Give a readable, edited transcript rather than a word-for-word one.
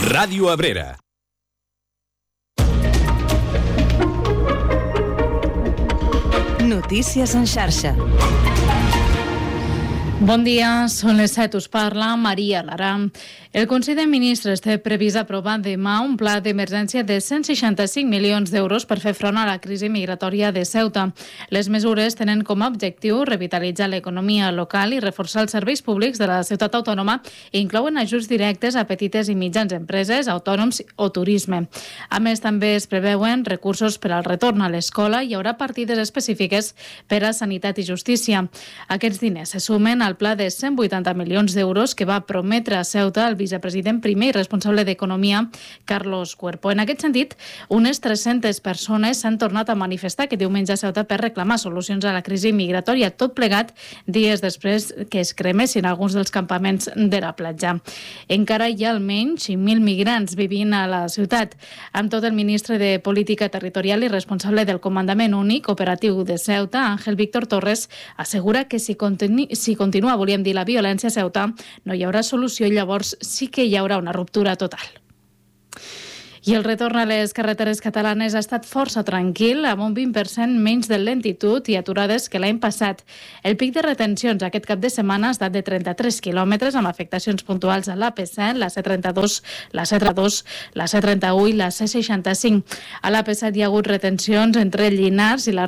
Ràdio Abrera. Notícies en xarxa. Bon dia, són les 7, us parla Maria Lara. El Consell de Ministres té previst aprovar demà un pla d'emergència de 165 milions d'euros per fer front a la crisi migratòria de Ceuta. Les mesures tenen com a objectiu revitalitzar l'economia local i reforçar els serveis públics de la ciutat autònoma i inclouen ajuts directes a petites i mitjans empreses, autònoms o turisme. A més, també es preveuen recursos per al retorn a l'escola i hi haurà partides específiques per a sanitat i justícia. Aquests diners se sumen al pla de 180 milions d'euros que va prometre a Ceuta el vicepresident primer i responsable d'Economia, Carlos Cuerpo. En aquest sentit, unes 300 persones s'han tornat a manifestar aquest diumenge a Ceuta per reclamar solucions a la crisi migratòria, tot plegat dies després que es cremessin alguns dels campaments de la platja. Encara hi ha almenys 5.000 migrants vivint a la ciutat. Amb tot, el ministre de Política Territorial i responsable del Comandament Únic Operatiu de Ceuta, Ángel Víctor Torres, assegura que si continua, volíem dir, la violència a Ceuta, no hi haurà solució i llavors sí que hi haurà una ruptura total. I el retorn a les carreteres catalanes ha estat força tranquil, amb un 20% menys de lentitud i aturades que l'any passat. El pic de retencions aquest cap de setmana ha estat de 33 quilòmetres, amb afectacions puntuals a l'AP7, la C32, la C32, la C31 i la C65. A l'AP7 hi ha hagut retencions entre Llinars i la